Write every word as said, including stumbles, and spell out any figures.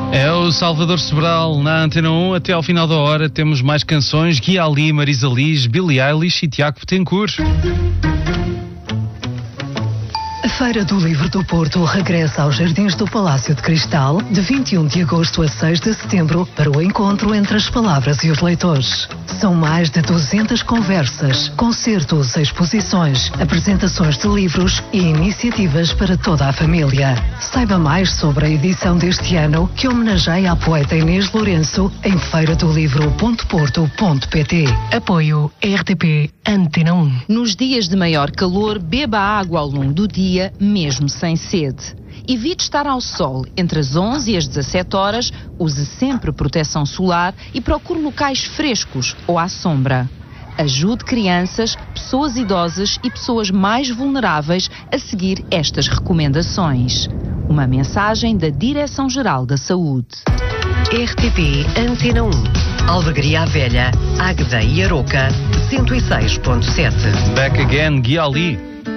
É o Salvador Sobral na Antena um. Até ao final da hora temos mais canções. Guia Ali, Marisa Liz, Billie Eilish e Tiago Betancourt. A Feira do Livro do Porto regressa aos Jardins do Palácio de Cristal de vinte e um de agosto a seis de setembro para o encontro entre as palavras e os leitores. São mais de duzentas conversas, concertos, exposições, apresentações de livros e iniciativas para toda a família. Saiba mais sobre a edição deste ano, que homenageia a poeta Inês Lourenço, em feira do livro ponto porto ponto pt. Apoio R T P Antena um. Nos dias de maior calor, beba água ao longo do dia, mesmo sem sede. Evite estar ao sol entre as onze e as dezassete horas, use sempre proteção solar e procure locais frescos ou à sombra. Ajude crianças, pessoas idosas e pessoas mais vulneráveis a seguir estas recomendações. Uma mensagem da Direção-Geral da Saúde. R T P Antena um. Albergaria à Velha, Águeda e Aroca, cento e seis ponto sete. Back again, Guia Ali.